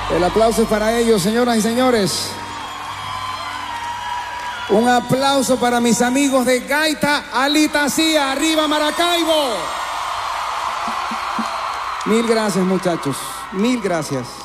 El aplauso es para ellos, señoras y señores. Un aplauso para mis amigos de Gaita Alitacía, arriba Maracaibo. Mil gracias, muchachos. Mil gracias.